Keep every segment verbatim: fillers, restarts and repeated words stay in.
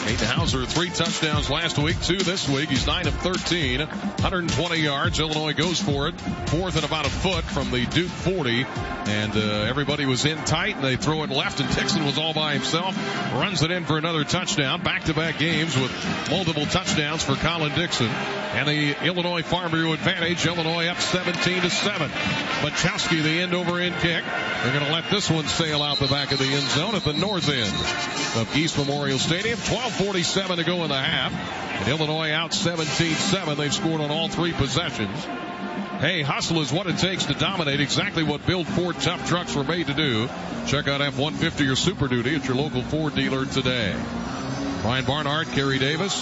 Aiden Hauser, three touchdowns last week, two this week. He's nine of thirteen, one hundred twenty yards. Illinois goes for it. Fourth and about a foot from the Duke forty. And uh, everybody was in tight, and they throw it left, and Dixon was all by himself. Runs it in for another touchdown. Back-to-back games with multiple touchdowns for Colin Dixon. And the Illinois Farm Bureau advantage. Illinois up seventeen to seven. Bachowski, the end-over-end kick. They're going to let this one sail out the back of the end zone at the north end of East Memorial Stadium. twelve forty-seven to go in the half. And Illinois out seventeen seven. They've scored on all three possessions. Hey, hustle is what it takes to dominate. Exactly what Build Ford tough trucks were made to do. Check out F one fifty or Super Duty at your local Ford dealer today. Brian Barnhart, Kerry Davis,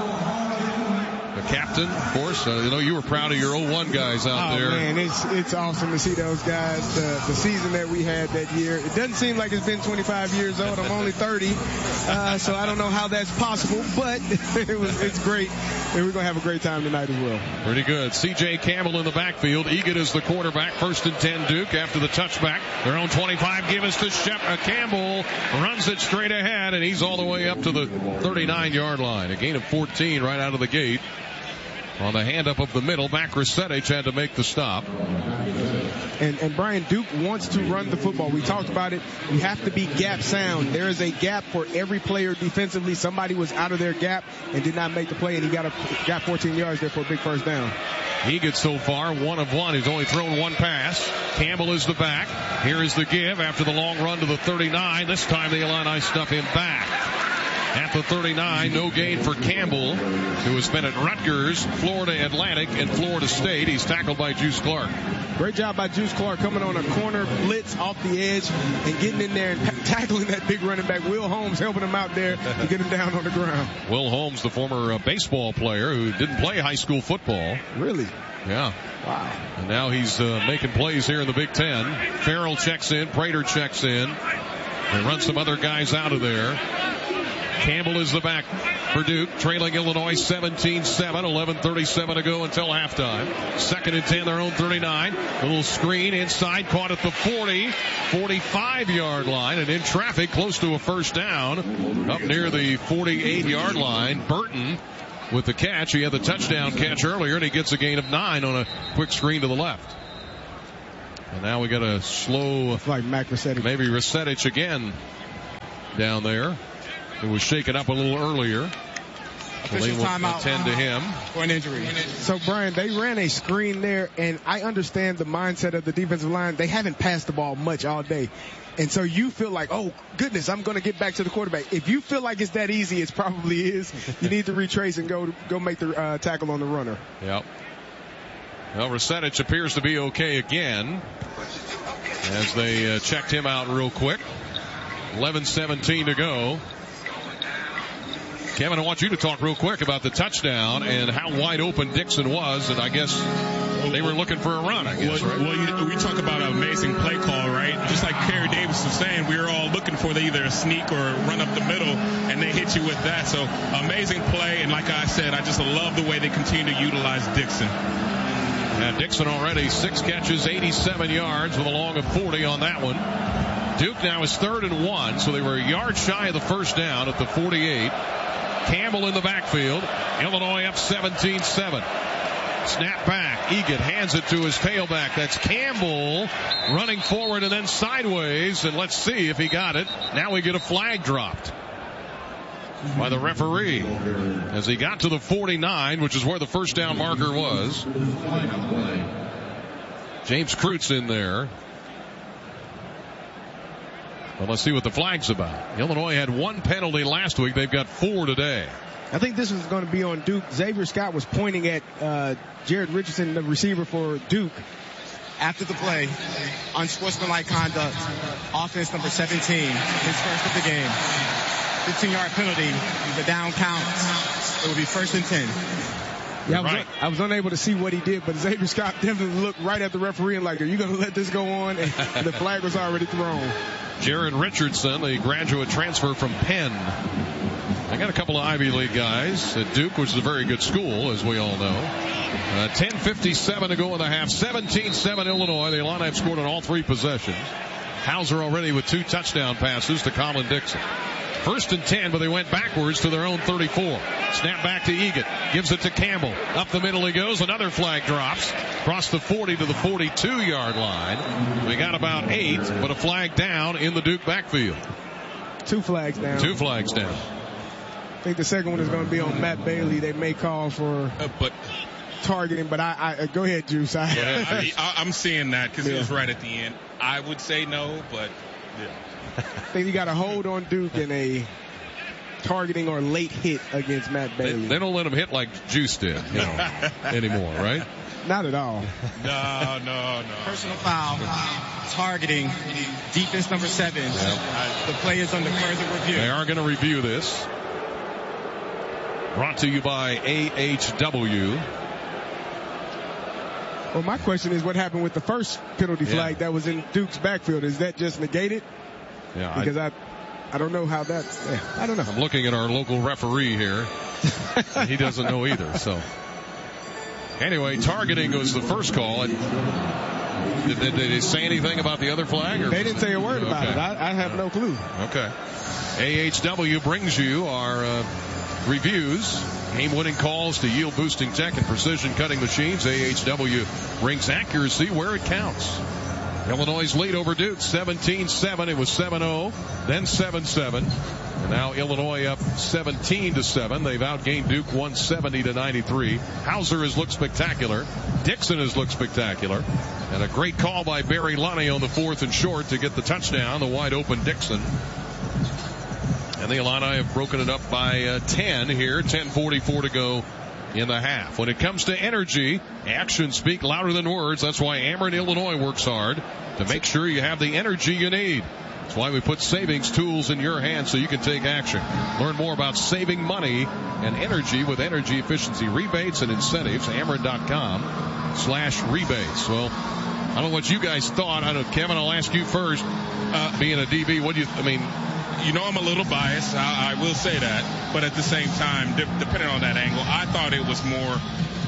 the captain, of course. Uh, you know, you were proud of your oh one guys out oh, there. Oh, man, it's it's awesome to see those guys. The, the season that we had that year, it doesn't seem like it's been twenty-five years old. I'm only thirty, uh, so I don't know how that's possible, but it was it's great. And we're going to have a great time tonight as well. Pretty good. C J Campbell in the backfield. Egan is the quarterback. First and ten Duke after the touchback. Their own twenty-five. Give us to Shep. Uh, Campbell runs it straight ahead, and he's all the way up to the thirty-nine-yard line. A gain of fourteen right out of the gate. On the hand up of the middle, Mac Resetich had to make the stop. And, and Brian, Duke wants to run the football. We talked about it. You have to be gap sound. There is a gap for every player defensively. Somebody was out of their gap and did not make the play, and he got a, got fourteen yards there for a big first down. He gets so far one of one. He's only thrown one pass. Campbell is the back. Here is the give after the long run to the thirty-nine. This time the Illini stuff him back. At the thirty-nine, no gain for Campbell, who has been at Rutgers, Florida Atlantic, and Florida State. He's tackled by Juice Clark. Great job by Juice Clark coming on a corner blitz off the edge and getting in there and tackling that big running back. Will Holmes helping him out there to get him down on the ground. Will Holmes, the former uh, baseball player who didn't play high school football. Really? Yeah. Wow. And now he's uh, making plays here in the Big Ten. Farrell checks in. Prater checks in. They run some other guys out of there. Campbell is the back for Duke, trailing Illinois seventeen seven, eleven thirty-seven to go until halftime. Second and ten, their own thirty-nine. A little screen inside, caught at the forty, forty-five-yard line, and in traffic close to a first down up near the forty-eight-yard line. Burton with the catch. He had the touchdown catch earlier, and he gets a gain of nine on a quick screen to the left. And now we got a slow, it's like Mac Resetich. Maybe Resetich again down there. It was shaken up a little earlier. So they will attend to him for an injury. So, Brian, they ran a screen there, and I understand the mindset of the defensive line. They haven't passed the ball much all day. And so you feel like, oh, goodness, I'm going to get back to the quarterback. If you feel like it's that easy, it probably is. You need to retrace and go go make the uh, tackle on the runner. Yep. Well, Resetich appears to be okay again as they uh, checked him out real quick. eleven seventeen to go. Kevin, I want you to talk real quick about the touchdown and how wide open Dixon was, and I guess they were looking for a run, I guess, well, right? Well, you, we talk about an amazing play call, right? Just like Kerry Davis was saying, we were all looking for the, either a sneak or a run up the middle, and they hit you with that. So, amazing play, and like I said, I just love the way they continue to utilize Dixon. And Dixon already six catches, eighty-seven yards with a long of forty on that one. Duke now is third and one, so they were a yard shy of the first down at the forty-eight. Campbell in the backfield. Illinois up seventeen seven. Snap back. Egan hands it to his tailback. That's Campbell running forward and then sideways. And let's see if he got it. Now we get a flag dropped by the referee as he got to the forty-nine, which is where the first down marker was. James Kreutz in there. Well, let's see what the flag's about. Illinois had one penalty last week. They've got four today. I think this was going to be on Duke. Xavier Scott was pointing at uh, Jared Richardson, the receiver for Duke. After the play, unsportsmanlike conduct, offense number seventeen, his first of the game. fifteen-yard penalty, the down counts. It will be first and ten. Yeah, I was, right. I was unable to see what he did, but Xavier Scott definitely looked right at the referee and like, are you going to let this go on? And the flag was already thrown. Jared Richardson, a graduate transfer from Penn. I got a couple of Ivy League guys at Duke, which is a very good school, as we all know. Uh, ten fifty-seven to go in the half. seventeen seven Illinois. The Illini have scored on all three possessions. Hauser already with two touchdown passes to Colin Dixon. First and ten, but they went backwards to their own thirty-four. Snap back to Egan. Gives it to Campbell. Up the middle he goes. Another flag drops. Across the forty to the forty-two-yard line. We got about eight, but a flag down in the Duke backfield. Two flags down. Two flags down. I think the second one is going to be on Matt Bailey. They may call for uh, but targeting, but I, I go ahead, Juice. I, yeah, I, I, I'm seeing that because yeah. it was right at the end. I would say no, but yeah. I think you got a hold on Duke and a targeting or late hit against Matt Bailey. They, they don't let him hit like Juice did, you know, anymore, right? Not at all. No, no, no. Personal foul, targeting, defense number seven. Yep. Uh, the play is under further review. They are going to review this. Brought to you by A H W. Well, my question is, what happened with the first penalty yeah. flag that was in Duke's backfield? Is that just negated? Yeah, because I, I, I don't know how that. Yeah, I don't know. I'm looking at our local referee here. He doesn't know either. So, anyway, targeting was the first call. And did, did, did they say anything about the other flag? Or they didn't say a word about okay. it. I, I have no clue. Okay. A H W brings you our uh, reviews. Game-winning calls to yield-boosting tech and precision-cutting machines. A H W brings accuracy where it counts. Illinois' lead over Duke, seventeen seven. It was seven oh, then seven seven. And now Illinois up seventeen to seven. They've outgained Duke one seventy to ninety-three. Hauser has looked spectacular. Dixon has looked spectacular. And a great call by Barry Lunny on the fourth and short to get the touchdown, the wide-open Dixon. And the Illini have broken it up by uh, ten here, ten forty-four to go in the half. When it comes to energy, actions speak louder than words. That's why Ameren, Illinois works hard to make sure you have the energy you need. That's why we put savings tools in your hands so you can take action. Learn more about saving money and energy with energy efficiency rebates and incentives. Ameren.com slash rebates. Well, I don't know what you guys thought. I don't know, Kevin, I'll ask you first. Uh, being a D B, what do you, I mean, you know I'm a little biased. I, I will say that. But at the same time, de- depending on that angle, I thought it was more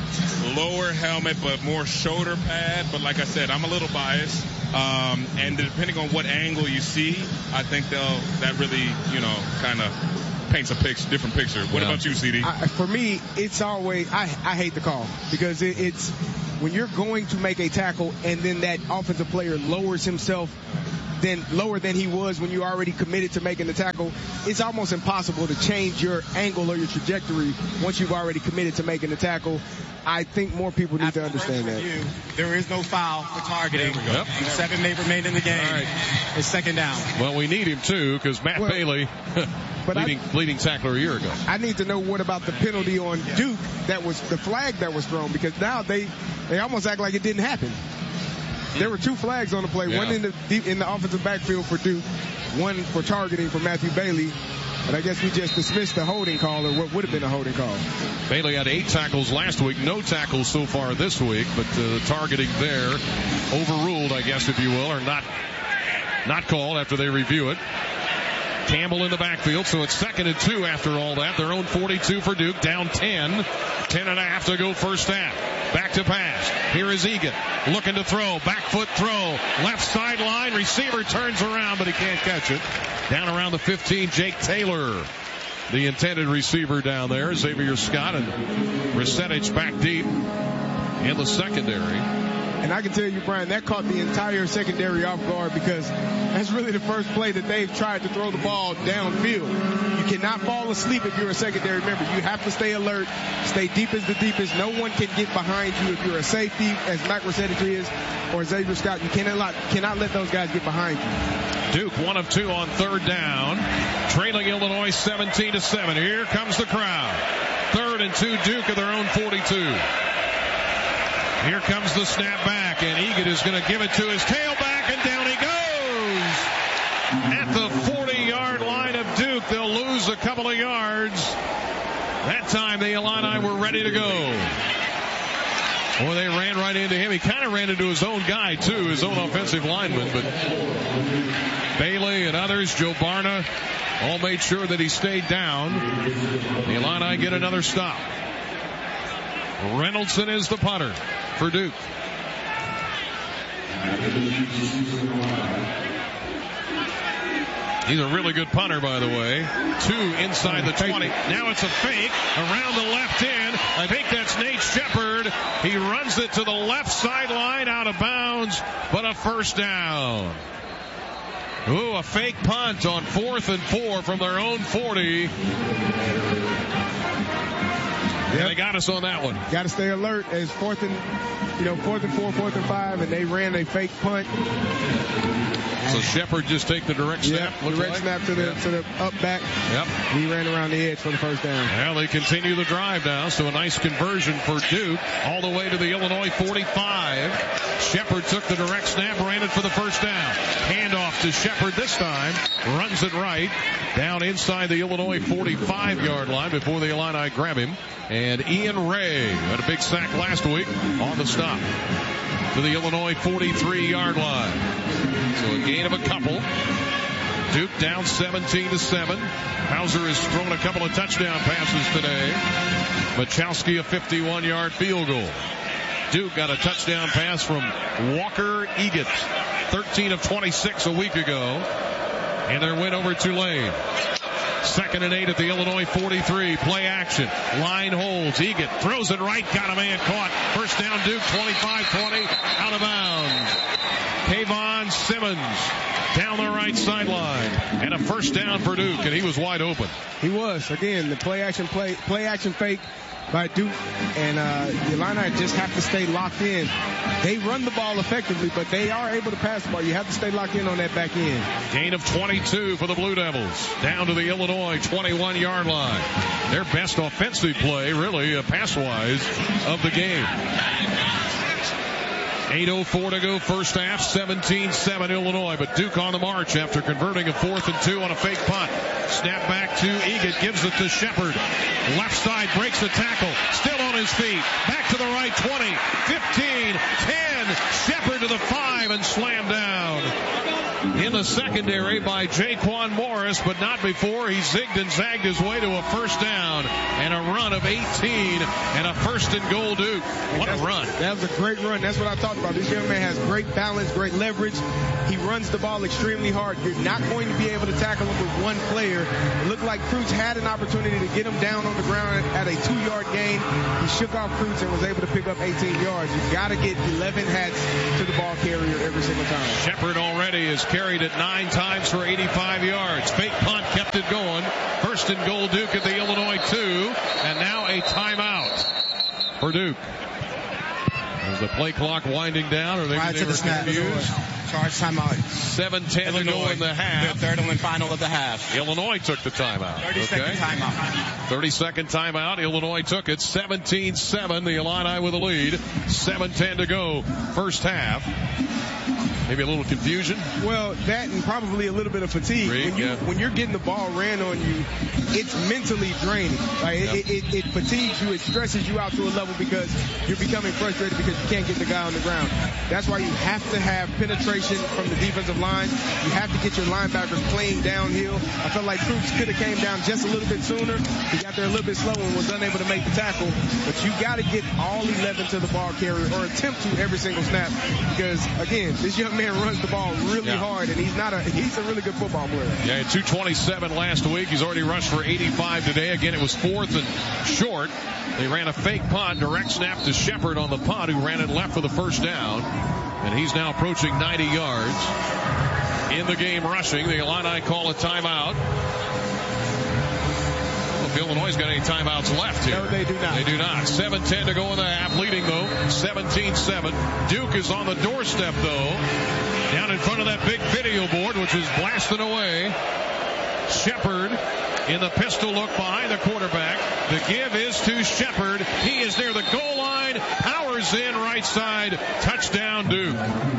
lower helmet but more shoulder pad. But like I said, I'm a little biased. Um, and depending on what angle you see, I think they'll that really, you know, kind of paints a picture, different picture. What yeah. about you, C D? I, for me, it's always, I, I hate the call because it, it's when you're going to make a tackle and then that offensive player lowers himself then lower than he was when you already committed to making the tackle, it's almost impossible to change your angle or your trajectory once you've already committed to making the tackle. I think more people need After to understand that. Review, there is no foul for targeting. Yep. Seven may remain in the game. All right. It's second down. Well, we need him too because Matt well, Bailey, leading, I, leading tackler a year ago. I need to know what about the penalty on Duke that was the flag that was thrown because now they, they almost act like it didn't happen. There were two flags on the play, yeah. one in the deep, in the offensive backfield for Duke, one for targeting for Matthew Bailey. But I guess we just dismissed the holding call, or what would have been a holding call. Bailey had eight tackles last week, no tackles so far this week, but uh, the targeting there overruled, I guess, if you will, or not not called after they review it. Campbell in the backfield, so it's second and two after all that. Their own forty-two for Duke, down ten. Ten and a half to go first half. Back to pass. Here is Egan looking to throw. Back foot throw. Left sideline. Receiver turns around, but he can't catch it. Down around the fifteen, Jake Taylor, the intended receiver down there. Xavier Scott and Resetich back deep in the secondary. And I can tell you, Brian, that caught the entire secondary off guard because that's really the first play that they've tried to throw the ball downfield. You cannot fall asleep if you're a secondary member. You have to stay alert, stay deep as the deepest. No one can get behind you if you're a safety, as Mac Resetich is, or Xavier Scott. You cannot let, cannot let those guys get behind you. Duke one of two on third down, trailing Illinois seventeen to seven. Here comes the crowd. Third and two, Duke at their own forty-two. Here comes the snap back, and Egan is going to give it to his tailback, and down he goes. At the forty-yard line of Duke, they'll lose a couple of yards. That time the Illini were ready to go. Boy, they ran right into him. He kind of ran into his own guy, too, his own offensive lineman. But Bailey and others, Joe Barna, all made sure that he stayed down. The Illini get another stop. Reynoldson is the punter for Duke. He's a really good punter, by the way. Two inside the twenty. Now it's a fake around the left end. I think that's Nate Shepherd. He runs it to the left sideline, out of bounds, but a first down. Ooh, a fake punt on fourth and four from their own forty. Yeah, they got us on that one. Got to stay alert as fourth and, you know, fourth and four, fourth and five, and they ran a fake punt. So Shepherd just take the direct snap. Yep, direct like. snap to the yep. to the up back. Yep. He ran around the edge for the first down. Well, they continue the drive now, so a nice conversion for Duke all the way to the Illinois forty-five. Shepherd took the direct snap, ran it for the first down. Handoff to Shepherd this time, runs it right down inside the Illinois forty-five yard line before the Illini grab him. And Ian Ray had a big sack last week on the stop to the Illinois forty-three yard line. So a gain of a couple. Duke down seventeen to seven. Hauser has thrown a couple of touchdown passes today. Machowski a fifty-one yard field goal. Duke got a touchdown pass from Walker Egan, thirteen of twenty-six a week ago. And their win over Tulane. Second and eight at the Illinois forty-three. Play action. Line holds. Egan throws it right. Got a man caught. First down Duke, twenty-five twenty. Out of bounds. Kayvon Simmons down the right sideline. And a first down for Duke. And he was wide open. He was. Again, the play action play, play action fake by Duke. And uh, the Illini just have to stay locked in. They run the ball effectively, but they are able to pass the ball. You have to stay locked in on that back end. Gain of twenty-two for the Blue Devils. Down to the Illinois twenty-one yard line. Their best offensive play, really, uh, pass-wise, of the game. eight oh four to go first half, seventeen seven Illinois, but Duke on the march after converting a fourth and two on a fake punt. Snap back to Egan, gives it to Shepherd. Left side, breaks the tackle, still on his feet. Back to the right, twenty, fifteen, ten. Shepherd to the five and slammed down in the secondary by Jaquan Morris, but not before he zigged and zagged his way to a first down and a run of eighteen and a first and goal Duke. What a run. That was a great run. That's what I talked about. This young man has great balance, great leverage. He runs the ball extremely hard. You're not going to be able to tackle him with one player. It looked like Kreutz had an opportunity to get him down on the ground at a two-yard gain. He shook off Kreutz and was able to pick up eighteen yards. You've got to get eleven hats to the ball carrier every single time. Shepherd already has carried it nine times for eighty-five yards. Fake punt kept it going. First and goal Duke at the Illinois two. And now a timeout for Duke. Is the play clock winding down, or maybe right they to were the snap. confused? Charge timeout. seven ten to go in the half. The third and final of the half. Illinois took the timeout. thirty second okay. timeout. thirty second timeout. Illinois took it. seventeen seven. The Illini with a lead. seven ten to go. First half. Maybe a little confusion. Well, that and probably a little bit of fatigue. Reed, when, you, yeah. when you're getting the ball ran on you, it's mentally draining. Like yeah. it, it, it fatigues you. It stresses you out to a level because you're becoming frustrated because you can't get the guy on the ground. That's why you have to have penetration from the defensive line. You have to get your linebackers playing downhill. I felt like Kreutz could have came down just a little bit sooner. He got there a little bit slow and was unable to make the tackle. But you got to get all eleven to the ball carrier, or attempt to every single snap, because again, this young man runs the ball really yeah. hard, and he's not a he's a really good football player. Yeah, two twenty-seven last week. He's already rushed for eighty-five today. Again, it was fourth and short. They ran a fake punt, direct snap to Shepherd on the punt, who ran it left for the first down. And he's now approaching ninety yards in the game rushing. The Illini call a timeout. If Illinois got any timeouts left here. No, they do not. They do not. seven ten to go in the half, leading though, seventeen seven. Duke is on the doorstep though, down in front of that big video board, which is blasting away. Shepherd in the pistol look behind the quarterback. The give is to Shepherd. He is near the goal line, powers in right side, touchdown Duke.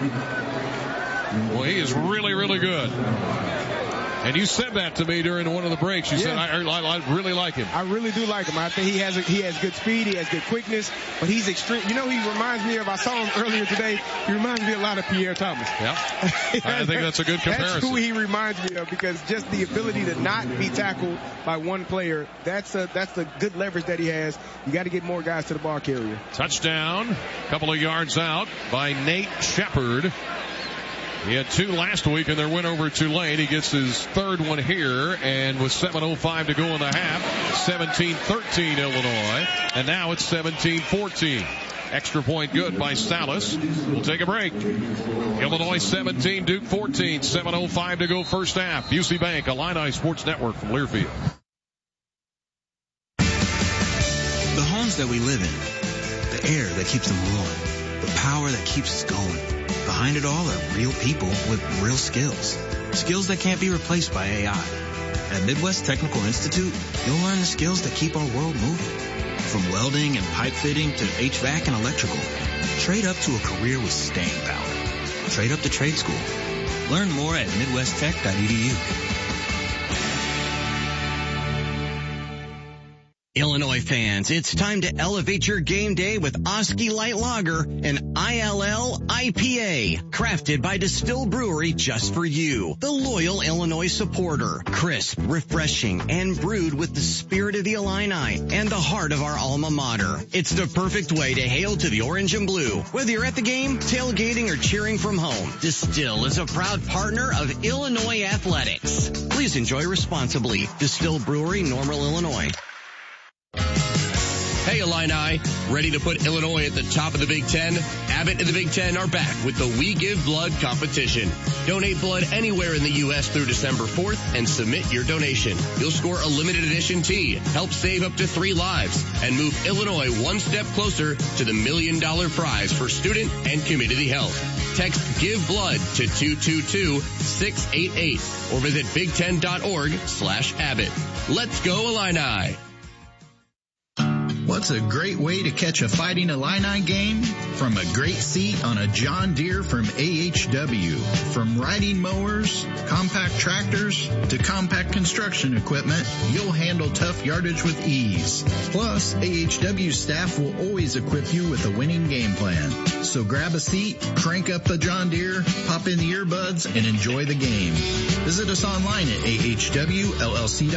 Well, he is really, really good. And you said that to me during one of the breaks. You yeah. said, I, I, I really like him. I really do like him. I think he has a, he has good speed. He has good quickness. But he's extreme. You know, he reminds me of, I saw him earlier today. He reminds me a lot of Pierre Thomas. Yeah. I think that's a good comparison. That's who he reminds me of, because just the ability to not be tackled by one player, that's a, that's the good leverage that he has. You got to get more guys to the ball carrier. Touchdown. A couple of yards out by Nate Shepherd. He had two last week in their win over Tulane. He gets his third one here, and with seven oh five to go in the half, seventeen thirteen Illinois, and now it's seventeen fourteen. Extra point good by Salas. We'll take a break. Illinois seventeen, Duke fourteen, seven oh five to go first half. Busey Bank, Illini Sports Network from Learfield. The homes that we live in, the air that keeps them warm, the power that keeps us going. Behind it all are real people with real skills. Skills that can't be replaced by A I. At Midwest Technical Institute, you'll learn the skills that keep our world moving. From welding and pipe fitting to H V A C and electrical. Trade up to a career with staying power. Trade up to trade school. Learn more at midwest tech dot e d u. Illinois fans, it's time to elevate your game day with Oski Light Lager, an I L L I P A, crafted by Distill Brewery just for you, the loyal Illinois supporter. Crisp, refreshing, and brewed with the spirit of the Illini and the heart of our alma mater. It's the perfect way to hail to the orange and blue. Whether you're at the game, tailgating, or cheering from home, Distill is a proud partner of Illinois Athletics. Please enjoy responsibly. Distill Brewery, Normal, Illinois. Hey Illini, ready to put Illinois at the top of the Big Ten? Abbott and the Big Ten are back with the We Give Blood competition. Donate blood anywhere in the U S through December fourth and submit your donation. You'll score a limited edition tee, help save up to three lives, and move Illinois one step closer to the million dollar prize for student and community health. Text Give Blood to two two two, six eight eight or visit big ten dot org slash Abbott. Let's go Illini! What's a great way to catch a Fighting Illini game? From a great seat on a John Deere from A H W. From riding mowers, compact tractors, to compact construction equipment, you'll handle tough yardage with ease. Plus, A H W staff will always equip you with a winning game plan. So grab a seat, crank up the John Deere, pop in the earbuds, and enjoy the game. Visit us online at A H W L L C dot com.